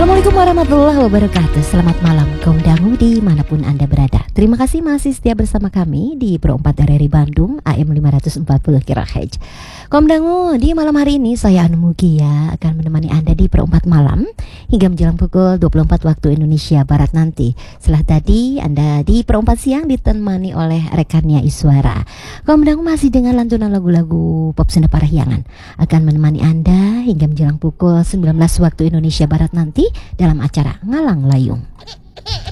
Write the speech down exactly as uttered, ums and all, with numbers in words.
Assalamualaikum warahmatullahi wabarakatuh. Selamat malam kaum dangu dimanapun Anda berada. Terima kasih masih setia bersama kami di Pro empat R R I Bandung A M lima ratus empat puluh kHz. Kaum dangu, di malam hari ini saya Anu Mugia akan menemani Anda di Pro empat malam hingga menjelang pukul dua puluh empat waktu Indonesia Barat nanti. Setelah tadi Anda di Pro empat siang ditemani oleh rekannya Iswara. Kaum dangu masih dengan lantunan lagu-lagu pop Sunda Parahyangan akan menemani Anda hingga menjelang pukul sembilan belas waktu Indonesia Barat nanti dalam acara Ngalang Layung.